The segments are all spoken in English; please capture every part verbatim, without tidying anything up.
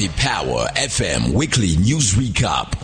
The Power F M Weekly News Recap.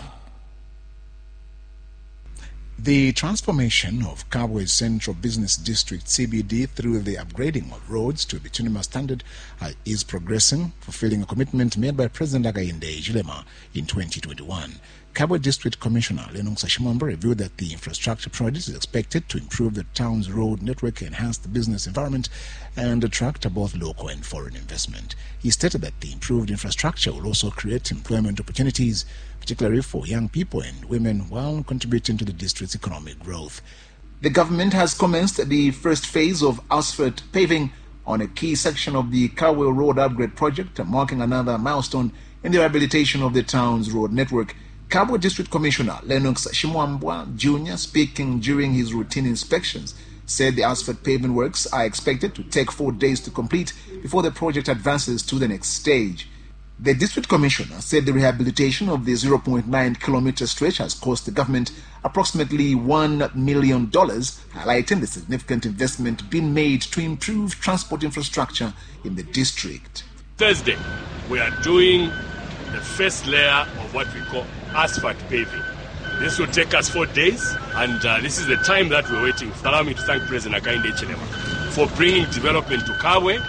The transformation of Kabwe's Central Business District C B D through the upgrading of roads to bituminous standard uh, is progressing, fulfilling a commitment made by President Hakainde Hichilema in twenty twenty-one. Kabwe District Commissioner Lennox Ashimwamba revealed that the infrastructure project is expected to improve the town's road network, enhance the business environment, and attract both local and foreign investment. He stated that the improved infrastructure will also create employment opportunities, particularly for young people and women, while contributing to the district's economic growth. The government has commenced the first phase of asphalt paving on a key section of the Kabwe Road Upgrade Project, marking another milestone in the rehabilitation of the town's road network. Kabwe District Commissioner Lennox Ashimwamba Junior, speaking during his routine inspections, said the asphalt paving works are expected to take four days to complete before the project advances to the next stage. The District Commissioner said the rehabilitation of the zero point nine kilometer stretch has cost the government approximately one million dollars, highlighting the significant investment being made to improve transport infrastructure in the district. Thursday, we are doing the first layer of what we call asphalt paving. This will take us four days, and uh, this is the time that we're waiting for. Allow me to thank President Hakainde Hichilema for bringing development to Kabwe,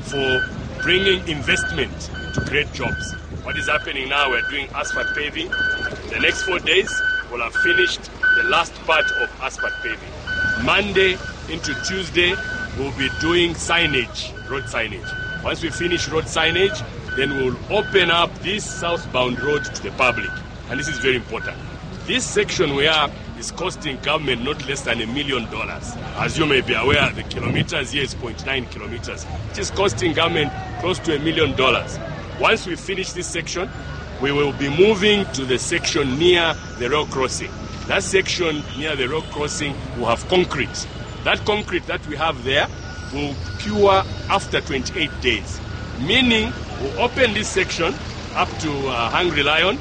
for bringing investment to create jobs. What is happening now, we're doing asphalt paving. In the next four days, we'll have finished the last part of asphalt paving. Monday into Tuesday, we'll be doing signage, road signage. Once we finish road signage, then we'll open up this southbound road to the public. And this is very important. This section we are is costing government not less than a million dollars. As you may be aware, the kilometers here is zero point nine kilometers. It is costing government close to a million dollars. Once we finish this section, we will be moving to the section near the rail crossing. That section near the rail crossing will have concrete. That concrete that we have there will cure after twenty-eight days. Meaning, we'll open this section up to uh, Hungry Lion.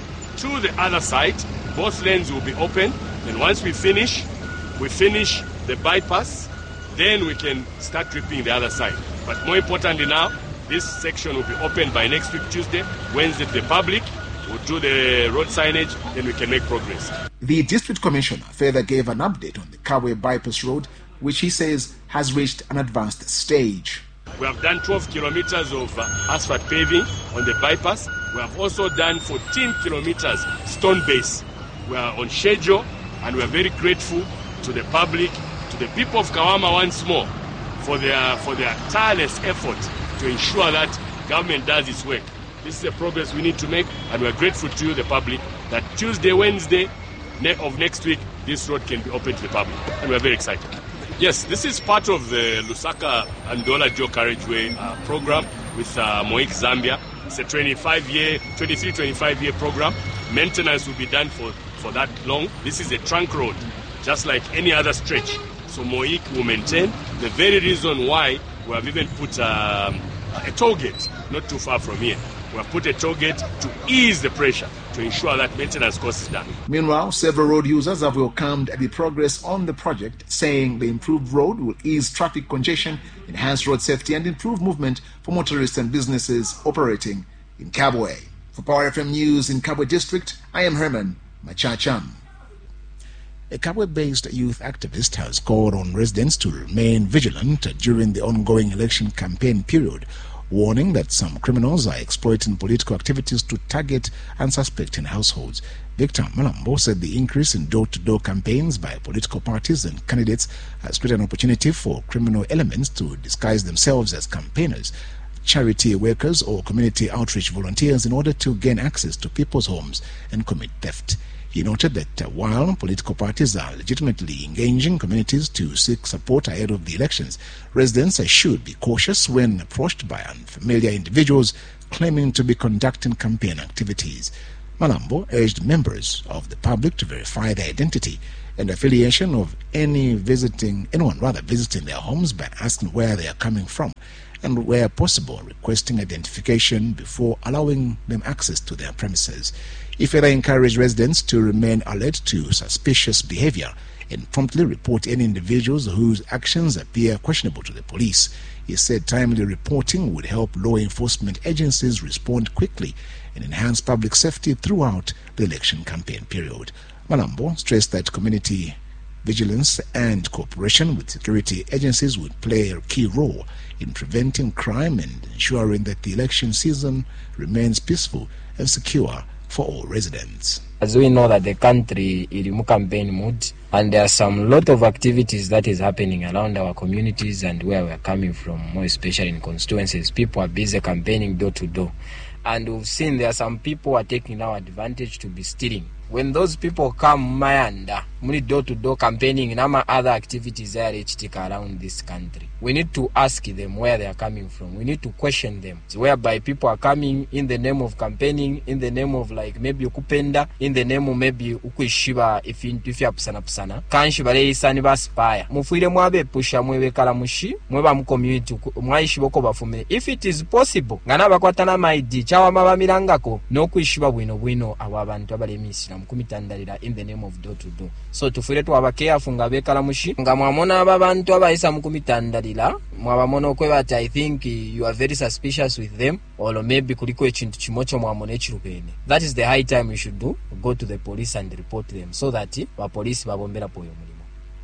To the other side, both lanes will be open. And once we finish, we finish the bypass, then we can start ripping the other side. But more importantly now, this section will be open by next week, Tuesday, Wednesday to the public. We'll do the road signage, then we can make progress. The District Commissioner further gave an update on the Kabwe Bypass Road, which he says has reached an advanced stage. We have done twelve kilometers of uh, asphalt paving on the bypass. We have also done fourteen kilometers stone base. We are on schedule, and we are very grateful to the public, to the people of Kawama once more for their for their tireless effort to ensure that government does its work. This is the progress we need to make, and we are grateful to you, the public, that Tuesday, Wednesday of next week, this road can be open to the public, and we are very excited. Yes, this is part of the Lusaka Andola Joe Carriageway uh, program with uh, Moik Zambia. It's a twenty-five year, twenty-three, twenty-five year program. Maintenance will be done for, for that long. This is a trunk road, just like any other stretch. So Moik will maintain. The very reason why we have even put um, a toll gate not too far from here. We have put a toll gate to ease the pressure, to ensure that maintenance cost is done. Meanwhile, several road users have welcomed the progress on the project, saying the improved road will ease traffic congestion, enhance road safety, and improve movement for motorists and businesses operating in Kabwe. For Power F M News in Kabwe District, I am Herman Machacham. A Kabwe-based youth activist has called on residents to remain vigilant during the ongoing election campaign period, warning that some criminals are exploiting political activities to target unsuspecting households. Victor Malambo said the increase in door-to-door campaigns by political parties and candidates has created an opportunity for criminal elements to disguise themselves as campaigners, charity workers, or community outreach volunteers in order to gain access to people's homes and commit theft. He noted that uh, while political parties are legitimately engaging communities to seek support ahead of the elections, residents uh, should be cautious when approached by unfamiliar individuals claiming to be conducting campaign activities. Malambo urged members of the public to verify their identity and affiliation of any visiting, anyone rather visiting their homes by asking where they are coming from, and where possible requesting identification before allowing them access to their premises. He further encouraged residents to remain alert to suspicious behavior and promptly report any individuals whose actions appear questionable to the police. He said timely reporting would help law enforcement agencies respond quickly and enhance public safety throughout the election campaign period. Malambo stressed that community vigilance and cooperation with security agencies would play a key role in preventing crime and ensuring that the election season remains peaceful and secure for all residents. As we know that the country is in campaign mood, and there are some lot of activities that is happening around our communities and where we are coming from, more especially in constituencies. People are busy campaigning door to door, and we've seen there are some people who are taking now advantage to be stealing. When those people come Mayanda, muni door to door campaigning and other activities that are around this country, we need to ask them where they are coming from. We need to question them. So whereby people are coming in the name of campaigning, in the name of like maybe ukupenda, in the name of maybe ukuishiba if you if you pusana pusana. Kanshi bale isani ba spire. Mufuire mwabe pusha mwewe kala mushi, mweba mu community mwaishi boko bafumene. If it is possible, ngana bakwatana maidi chawa mabamirangako no kuishiba bwino bwino awabantu abale misira mukumitandalira in the name of door to door. So tufuire tu abakea funga bekala mushi nga mwamona ababantu abaisa mukumitandalira mwabamona okwebati. I think you are very suspicious with them, or maybe kuliko echintu chimocho mwamona echirupene. That is the high time you should do, go to the police and report them so that the police babombera poyo mulimo.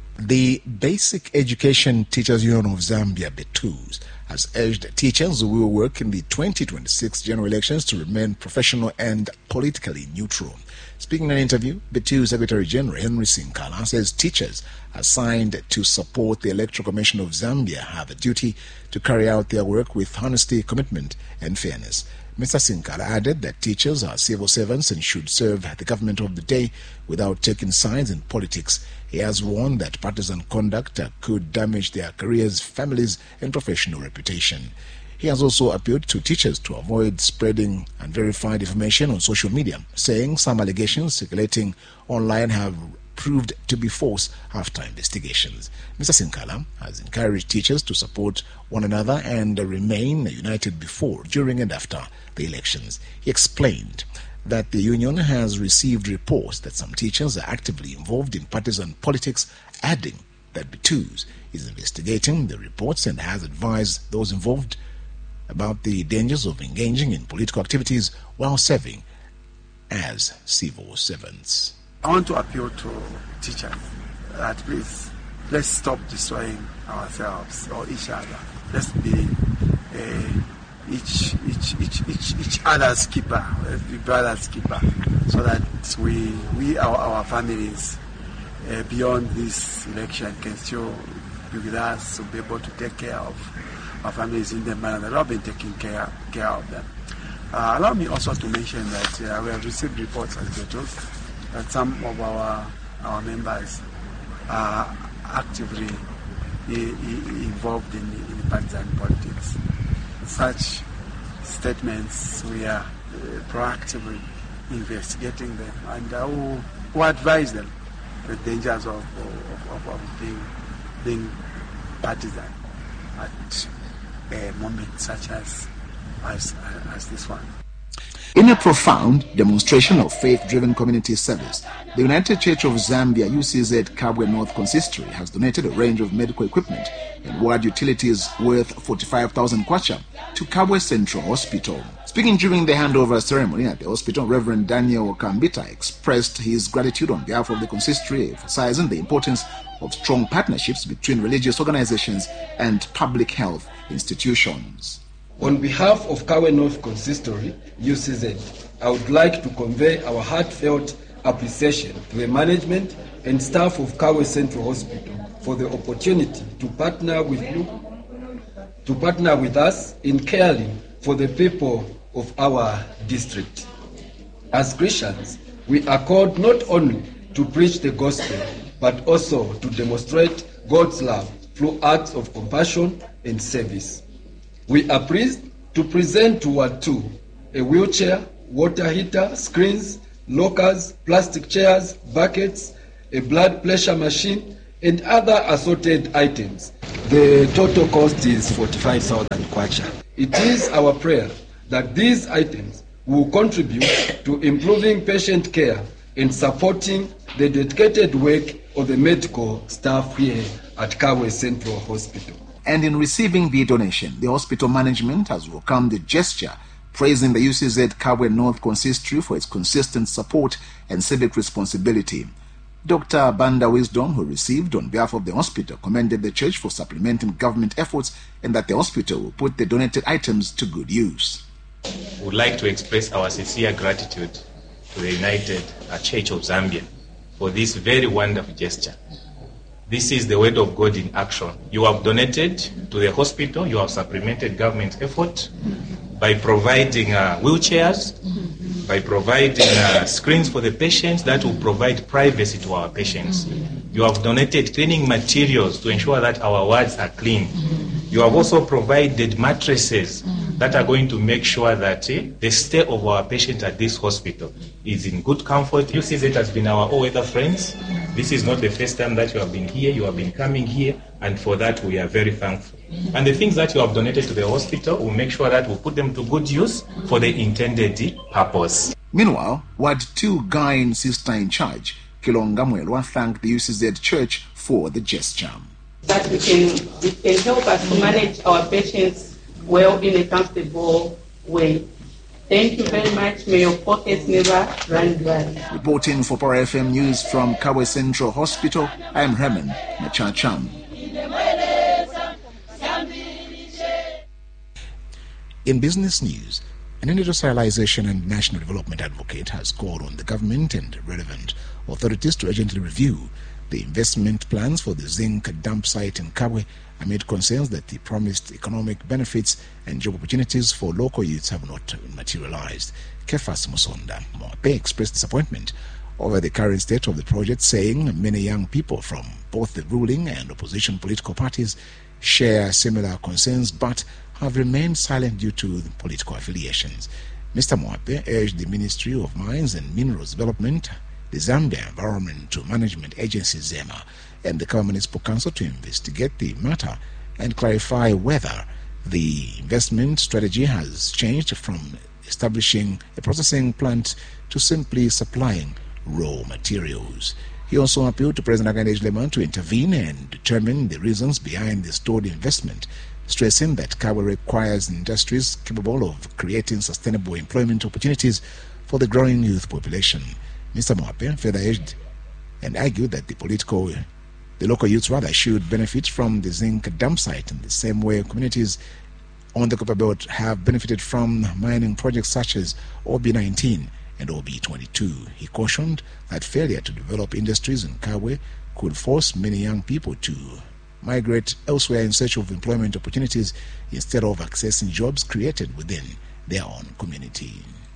The Basic Education Teachers Union of Zambia, BETUS, has urged teachers who will work in the twenty twenty-six general elections to remain professional and politically neutral. Speaking in an interview, BETUS Secretary General Henry Sinkala says teachers assigned to support the Electoral Commission of Zambia have a duty to carry out their work with honesty, commitment, and fairness. Mister Sinkala added that teachers are civil servants and should serve the government of the day without taking sides in politics. He has warned that partisan conduct could damage their careers, families, and professional reputation. He has also appealed to teachers to avoid spreading unverified information on social media, saying some allegations circulating online have proved to be false after investigations. Mister Sinkala has encouraged teachers to support one another and remain united before, during, and after the elections. He explained that the union has received reports that some teachers are actively involved in partisan politics, adding that BETUS is investigating the reports and has advised those involved about the dangers of engaging in political activities while serving as civil servants. I want to appeal to teachers that please, let's stop destroying ourselves or each other. Let's be uh, each, each, each, each, each other's keeper, let's be brother's keeper, so that we, we our, our families uh, beyond this election can still be with us to be able to take care of our families in the manner that I've been taking care, care of them. Uh, allow me also to mention that uh, we have received reports as BETUS that some of our our members are actively I, I, involved in, in partisan politics. Such statements, we are uh, proactively investigating them, and uh, we'll, we'll advise them the dangers of, of, of, of being, being partisan at a moment such as, as, as this one. In a profound demonstration of faith-driven community service, the United Church of Zambia U C Z Kabwe North Consistory has donated a range of medical equipment and ward utilities worth forty-five thousand kwacha to Kabwe Central Hospital. Speaking during the handover ceremony at the hospital, Reverend Daniel Kambita expressed his gratitude on behalf of the consistory, emphasizing the importance of strong partnerships between religious organizations and public health institutions. On behalf of Kabwe North Consistory, U C Z, I would like to convey our heartfelt appreciation to the management and staff of Kabwe Central Hospital for the opportunity to partner with you, to partner with us in caring for the people of our district. As Christians, we are called not only to preach the gospel, but also to demonstrate God's love through acts of compassion and service. We are pleased to present to Ward two a wheelchair, water heater, screens, lockers, plastic chairs, buckets, a blood pressure machine, and other assorted items. The total cost is forty-five thousand kwacha. It is our prayer that these items will contribute to improving patient care and supporting the dedicated work or the medical staff here at Kabwe Central Hospital. And in receiving the donation, the hospital management has welcomed the gesture, praising the U C Z Kabwe North Consistory for its consistent support and civic responsibility. Doctor Banda Wisdom, who received on behalf of the hospital, commended the church for supplementing government efforts and that the hospital will put the donated items to good use. We would like to express our sincere gratitude to the United Church of Zambia for this very wonderful gesture. This is the word of God in action. You have donated to the hospital, you have supplemented government effort by providing uh, wheelchairs, by providing uh, screens for the patients that will provide privacy to our patients. You have donated cleaning materials to ensure that our wards are clean. You have also provided mattresses that are going to make sure that eh, the stay of our patients at this hospital is in good comfort. U C Z has been our all-weather friends. This is not the first time that you have been here. You have been coming here, and for that we are very thankful. And the things that you have donated to the hospital, we'll make sure that we'll put them to good use for the intended purpose. Meanwhile, Ward two Guy Sister in Charge, Kilonga Mwelwa, thanked the U C Z Church for the gesture. That we can, it can help us to manage our patients well in a comfortable way. Thank you very much. May your pockets never run dry. Reporting for Power F M News from Kabwe Central Hospital, I am Herman Machacham. In business news, an industrialization and national development advocate has called on the government and relevant authorities to urgently review the investment plans for the zinc dump site in Kabwe amid concerns that the promised economic benefits and job opportunities for local youths have not materialized. Kefas Musonda Moape expressed disappointment over the current state of the project, saying many young people from both the ruling and opposition political parties share similar concerns but have remained silent due to political affiliations. Mister Moape urged the Ministry of Mines and Minerals Development, the Zambia Environmental Management Agency ZEMA, and the Kabwe Municipal Council to investigate the matter and clarify whether the investment strategy has changed from establishing a processing plant to simply supplying raw materials. He also appealed to President Hakainde Hichilema to intervene and determine the reasons behind the stored investment, stressing that Kabwe requires industries capable of creating sustainable employment opportunities for the growing youth population. Mister Moape further urged and argued that the political, the local youths rather should benefit from the zinc dump site in the same way communities on the Copper Belt have benefited from mining projects such as O B nineteen and O B twenty-two. He cautioned that failure to develop industries in Kabwe could force many young people to migrate elsewhere in search of employment opportunities instead of accessing jobs created within their own community.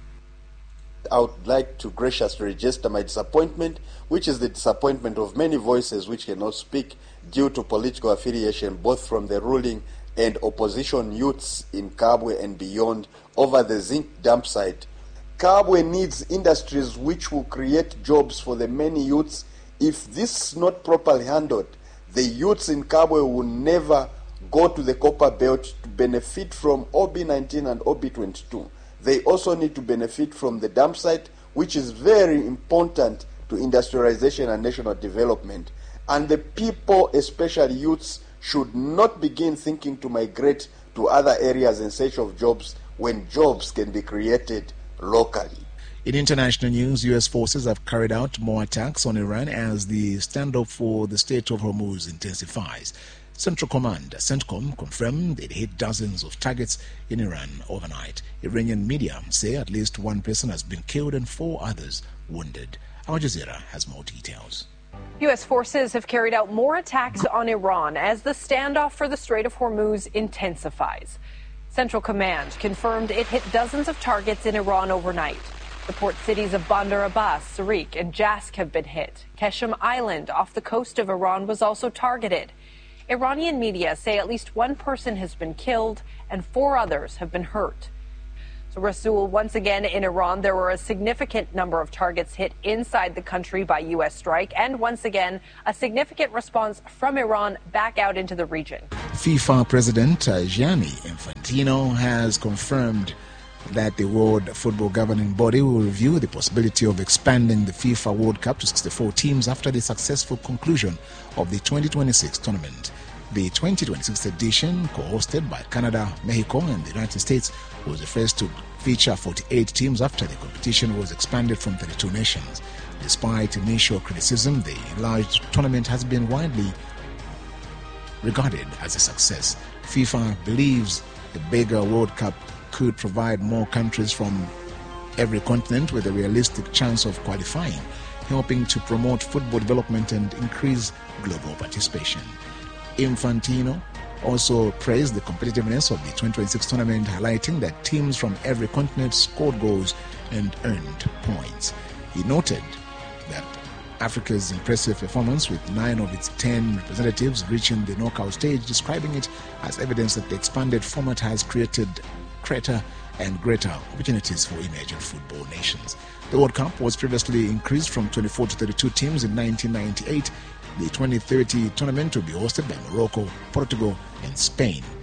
I would like to graciously register my disappointment, which is the disappointment of many voices which cannot speak due to political affiliation, both from the ruling and opposition youths in Kabwe and beyond, over the zinc dump site. Kabwe needs industries which will create jobs for the many youths. If this is not properly handled, the youths in Kabwe will never go to the Copper Belt to benefit from O B nineteen and O B twenty-two. They also need to benefit from the dump site, which is very important to industrialization and national development. And the people, especially youths, should not begin thinking to migrate to other areas in search of jobs when jobs can be created locally. In international news, U S forces have carried out more attacks on Iran as the standoff for the Strait of Hormuz intensifies. Central Command, CENTCOM, confirmed it hit dozens of targets in Iran overnight. Iranian media say at least one person has been killed and four others wounded. Al Jazeera has more details. U S forces have carried out more attacks on Iran as the standoff for the Strait of Hormuz intensifies. Central Command confirmed it hit dozens of targets in Iran overnight. The port cities of Bandar Abbas, Sarik, and Jask have been hit. Keshem Island off the coast of Iran was also targeted. Iranian media say at least one person has been killed and four others have been hurt. So, Rasul, once again in Iran, there were a significant number of targets hit inside the country by U S strike, and once again, a significant response from Iran back out into the region. FIFA President Gianni Infantino has confirmed that the World Football Governing Body will review the possibility of expanding the FIFA World Cup to sixty-four teams after the successful conclusion of the twenty twenty-six tournament. The twenty twenty-six edition, co-hosted by Canada, Mexico, and the United States, was the first to feature forty-eight teams after the competition was expanded from thirty-two nations. Despite initial criticism, the enlarged tournament has been widely regarded as a success. FIFA believes the bigger World Cup could provide more countries from every continent with a realistic chance of qualifying, helping to promote football development and increase global participation. Infantino also praised the competitiveness of the twenty twenty-six tournament, highlighting that teams from every continent scored goals and earned points. He noted that Africa's impressive performance, with nine of its ten representatives reaching the knockout stage, describing it as evidence that the expanded format has created greater and greater opportunities for emerging football nations. The World Cup was previously increased from twenty-four to thirty-two teams in nineteen ninety-eight. The twenty thirty tournament will be hosted by Morocco, Portugal, and Spain.